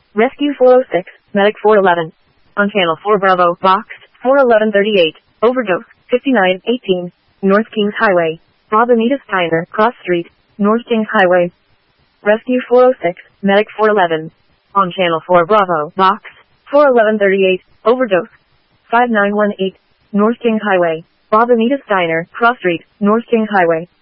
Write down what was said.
Rescue 406, Medic 411. On Channel 4 Bravo, Box 41138, Overdose 5918, North Kings Highway, Bob Anita Steiner, Cross Street, North Kings Highway. Rescue 406, Medic 411. On Channel 4 Bravo, Box 41138, Overdose 5918, North Kings Highway, Bob Anita Steiner, Cross Street, North Kings Highway.